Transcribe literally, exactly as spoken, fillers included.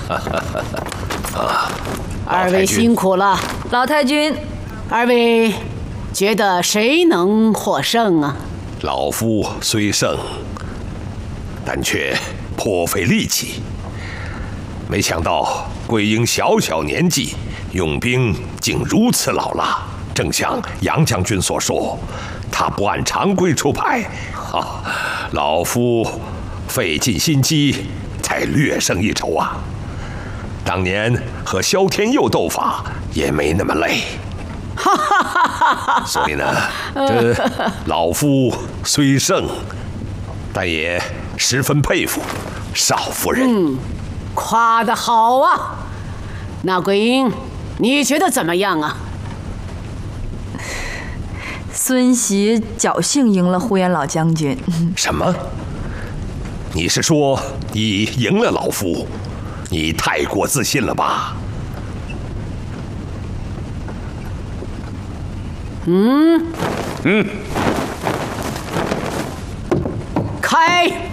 啊， 二位辛苦了， 老太君。 二位觉得谁能获胜啊？ 老夫虽胜，但却颇费力气。没想到桂英小小年纪，用兵竟如此老辣。正像杨将军所说，他不按常规出牌，哈、啊，老夫费尽心机才略胜一筹啊。当年和萧天佑斗法也没那么累。哈哈哈哈！所以呢，这老夫虽胜，但也十分佩服少夫人。 嗯，夸得好啊！那桂英，你觉得怎么样啊？ 孙喜侥幸赢了呼延老将军。 什么？你是说你赢了老夫？你太过自信了吧？ 嗯嗯， 开。